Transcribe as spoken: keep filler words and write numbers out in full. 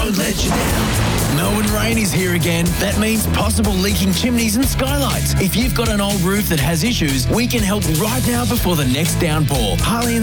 won't let you down. Melbourne Rain is here again. That means possible leaking chimneys and skylights. If you've got an old roof that has issues, we can help right now before the next downpour. Harley and